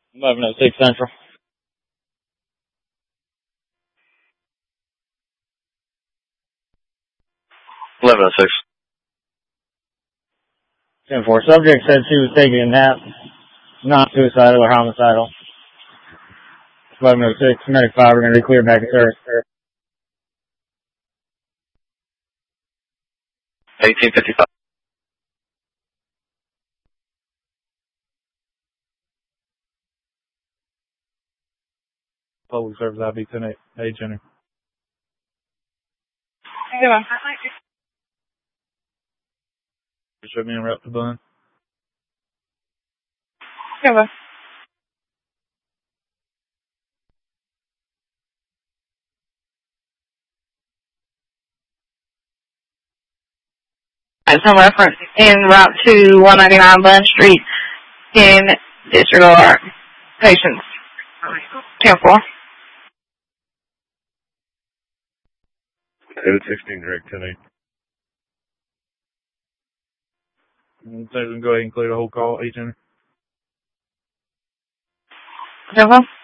1106 Central. 1106. 10-4. Subject said she was taking a nap, not suicidal or homicidal. 1106, medic 5, we're going to be cleared back to service. 1855. Public service IV 10-8, Jenner. Show me en route to Bun. Some reference en route to 199 Bun Street in disregard patients. 10-4. David 16, direct 10-8. So we can go ahead and clear the whole call, Jenner. 10-4.